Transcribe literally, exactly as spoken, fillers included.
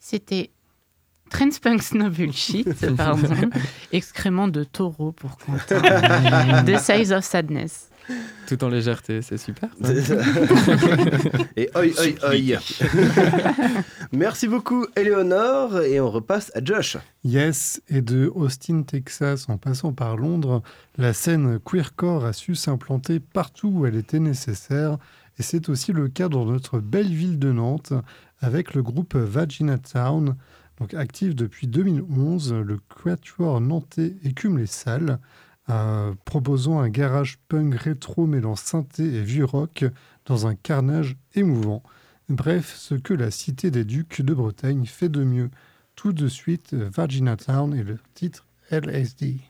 c'était Transpunks No Bullshit, pardon, excrément de taureau pour Quentin, The Size of Sadness. Tout en légèreté, c'est super. Et oi, oi, oi. Merci beaucoup, Éléonore. Et on repasse à Josh. Yes, et de Austin, Texas, en passant par Londres, la scène queercore a su s'implanter partout où elle était nécessaire. Et c'est aussi le cas dans notre belle ville de Nantes, avec le groupe Vagina Town. Donc actif depuis deux mille onze, le quatuor nantais écume les salles, euh, proposant un garage punk rétro mêlant synthé et vieux rock dans un carnage émouvant. Bref, ce que la cité des Ducs de Bretagne fait de mieux. Tout de suite, Vagina Town et le titre L S D.